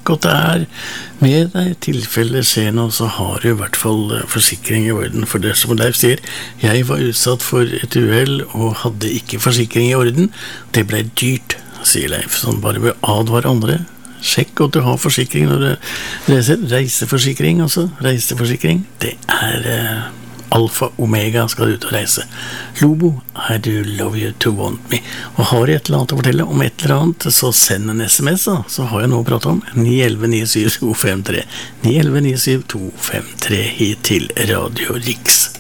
godt det med deg tilfelle skjer noe, så har du I hvert fall forsikring I orden. For det som Leif sier, jeg var utsatt for et uhell og hadde ikke forsikring I orden. Det ble dyrt, sier Leif, sånn bare ved å advare andre. Sjekk at du har forsikring når du reiser. Reiseforsikring altså, reiseforsikring. Det alfa omega skal du ut og reise. Lobo, I do love you to want me. Og har jeg et eller annet å fortelle om et eller annet, så send en SMS da. Så har jeg noe å prate om. 911 97253. 911 97253 hit til Radio Riks.